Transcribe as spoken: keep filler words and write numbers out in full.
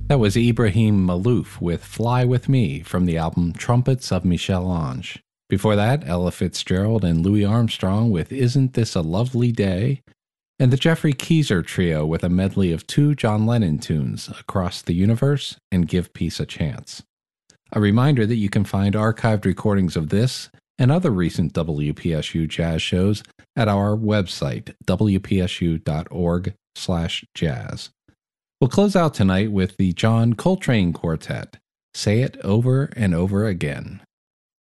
That was Ibrahim Malouf with Fly With Me from the album Trumpets of Michel Ange. Before that, Ella Fitzgerald and Louis Armstrong with Isn't This a Lovely Day? And the Jeffrey Keezer Trio with a medley of two John Lennon tunes, Across the Universe and Give Peace a Chance. A reminder that you can find archived recordings of this and other recent W P S U jazz shows at our website, w p s u dot org slash jazz. We'll close out tonight with the John Coltrane Quartet, Say It Over and Over Again.